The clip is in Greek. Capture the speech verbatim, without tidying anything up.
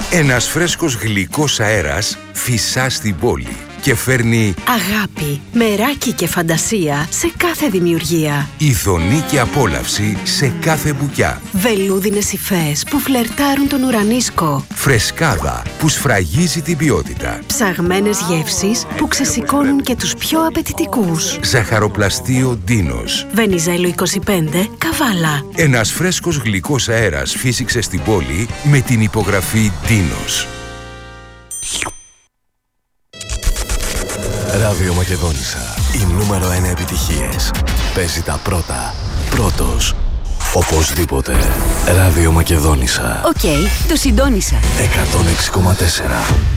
Ένας φρέσκος γλυκός αέρας φυσά στην πόλη και φέρνει αγάπη, μεράκι και φαντασία σε κάθε δημιουργία. ειδονή και απόλαυση σε κάθε μπουκιά. Βελούδινες υφές που φλερτάρουν τον ουρανίσκο. Φρεσκάδα που σφραγίζει την ποιότητα. Ψαγμένες γεύσεις που ξεσηκώνουν και τους πιο απαιτητικούς. Ζαχαροπλαστείο Ντίνος. Βενιζέλο είκοσι πέντε, Καβάλα. Ένας φρέσκος γλυκός αέρας φύσηξε στην πόλη με την υπογραφή Ντίνος. Ράδιο Μακεδόνισσα. Οι νούμερο ένα επιτυχίες. Παίζει τα πρώτα. Πρώτος. Οπωσδήποτε. Ράδιο Μακεδόνισσα. Οκ, okay, το συντόνισα. εκατόν έξι κόμμα τέσσερα.